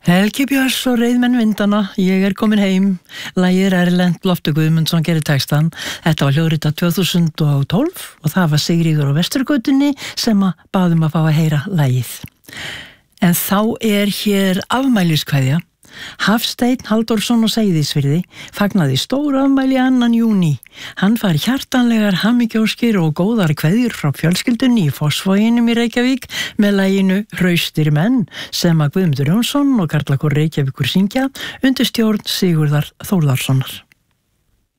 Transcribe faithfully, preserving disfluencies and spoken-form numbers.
Helgi Björns og Reiðmenn vindana, ég er komin heim. Lagið er Erlend, Loftur Guðmundsson gerir textan. Þetta var hljóðritað tvö þúsund og tólf og það var Sigríður á Vesturgötunni sem að baðum að fá að heyra lagið. En þá er hér afmæliskveðja. Hafsteinn Halldórsson og Seyðisfirði fagnaði stór afmæli annan júní. Hann fær hjartanlegar hamingjóskir og góðar kveðjur frá fjölskyldunni í Fossvoginum í Reykjavík með laginu Hraustir menn sem að Guðmundur Jónsson og Karlakór Reykjavíkur syngja undir stjórn Sigurðar Þórðarssonar.